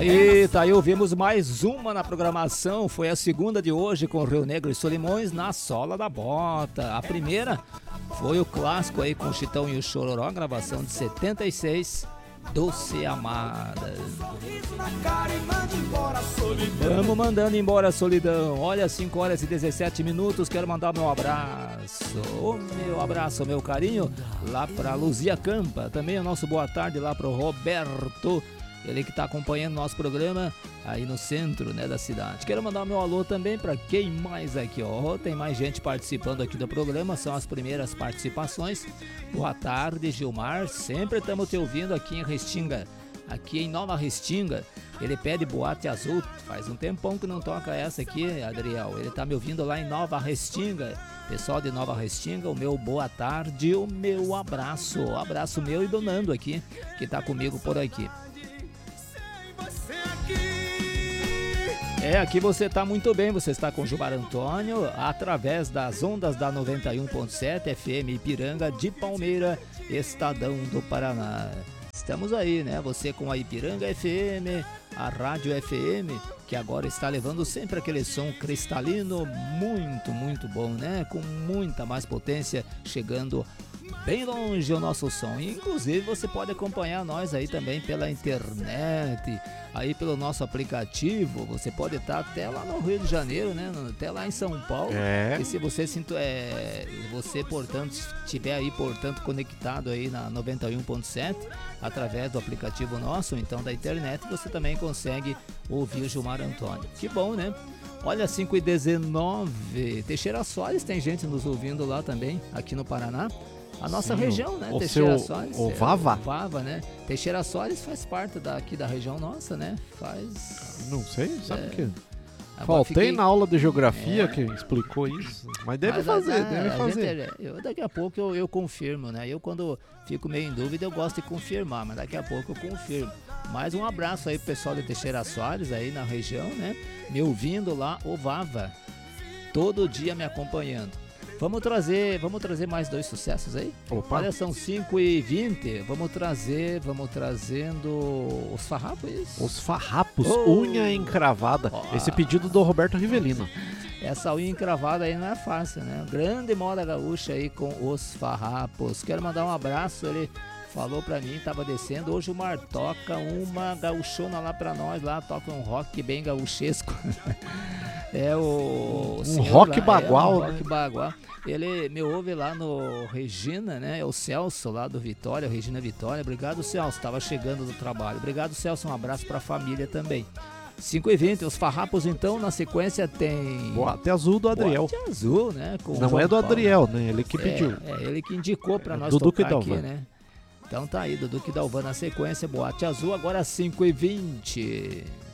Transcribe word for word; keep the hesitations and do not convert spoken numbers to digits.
Aí, tá aí, ouvimos mais uma na programação, foi a segunda de hoje com Rio Negro e Solimões na sola da bota. A primeira foi o clássico aí com o Chitão e o Chororó, gravação de setenta e seis, Doce Amada. Vamos mandando embora a solidão. Olha, cinco horas e dezessete minutos, quero mandar meu abraço, o meu abraço, o meu carinho lá pra Luzia Campa, também o nosso boa tarde lá pro Roberto, ele que está acompanhando nosso programa aí no centro, né, da cidade. Quero mandar o meu alô também para quem mais aqui, ó. Tem mais gente participando aqui do programa, são as primeiras participações. Boa tarde, Gilmar. Sempre estamos te ouvindo aqui em Restinga, aqui em Nova Restinga. Ele pede Boate Azul. Faz um tempão que não toca essa aqui, Adriel. Ele tá me ouvindo lá em Nova Restinga. Pessoal de Nova Restinga, o meu boa tarde, o meu abraço. O abraço meu e do Nando aqui, que tá comigo por aqui. É, aqui você está muito bem, você está com Gilmar Antônio, através das ondas da noventa e um ponto sete F M Ipiranga de Palmeira, Estadão do Paraná. Estamos aí, né? Você com a Ipiranga F M, a Rádio F M, que agora está levando sempre aquele som cristalino muito, muito bom, né? Com muita mais potência, chegando bem longe o nosso som. Inclusive você pode acompanhar nós aí também pela internet, aí pelo nosso aplicativo. Você pode estar até lá no Rio de Janeiro, né? Até lá em São Paulo. É. E se você sinto, é, você portanto estiver aí portanto conectado aí na noventa e um ponto sete através do aplicativo nosso, então da internet, você também consegue ouvir o Gilmar Antônio. Que bom, né? Olha, cinco e dezenove, Teixeira Soares, tem gente nos ouvindo lá também, aqui no Paraná. A nossa Sim, região, né? O Teixeira seu, Soares. o Vava? É, o Vava, né? Teixeira Soares faz parte daqui da região nossa, né? Faz... Não sei, sabe o é, que? agora Faltei fiquei... na aula de geografia É. que explicou isso, mas deve Mas, fazer, ah, deve a fazer. gente- eu, daqui a pouco eu, eu confirmo, né? Eu quando fico meio em dúvida eu gosto de confirmar, mas daqui a pouco eu confirmo. Mais um abraço aí pro pessoal de Teixeira Soares aí na região, né? Me ouvindo lá, o Vava, todo dia me acompanhando. Vamos trazer, vamos trazer mais dois sucessos aí? Opa. Olha, são cinco e vinte, vamos trazer, vamos trazendo os farrapos, é isso? Os farrapos, Oh. unha encravada. Oh. Esse pedido do Roberto Rivelino. Essa unha encravada aí não é fácil, né? Grande moda gaúcha aí com os farrapos. Quero mandar um abraço, ele falou pra mim, tava descendo. Hoje o Mar toca uma gaúchona lá pra nós, lá toca um rock bem gaúchesco. É o... Um senhor rock lá, bagual, é, um né? rock bagual. Ele me ouve lá no Regina, né? É o Celso lá do Vitória, Regina Vitória. Obrigado, Celso. Tava chegando do trabalho. Obrigado, Celso. Um abraço pra família também. cinco e vinte, os farrapos então, na sequência tem... Boate Azul do Adriel. Boate Azul, né? Com Não João é do Paulo. Adriel, né? Ele que pediu. É, é ele que indicou pra É nós do Duque tocar aqui, Dalvan. né? Então tá aí, do Duque Dalvan na sequência, Boate Azul, agora cinco e vinte.